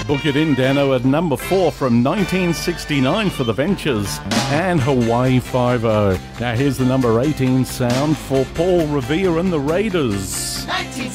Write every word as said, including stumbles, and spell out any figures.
Book it in, Dano, at number four from nineteen sixty-nine for The Ventures and Hawaii Five-O. Now here's the number eighteen sound for Paul Revere and the Raiders. nineteen